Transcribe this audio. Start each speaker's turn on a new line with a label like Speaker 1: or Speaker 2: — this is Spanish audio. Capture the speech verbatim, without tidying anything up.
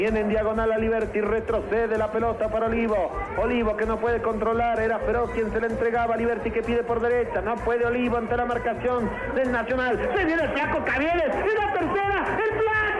Speaker 1: Viene en diagonal a Liberty, retrocede la pelota para Olivo. Olivo que no puede controlar, era Feroz quien se le entregaba a Liberty que pide por derecha. No puede Olivo ante la marcación del Nacional. Se viene el flaco Cavieres y la tercera, el flaco.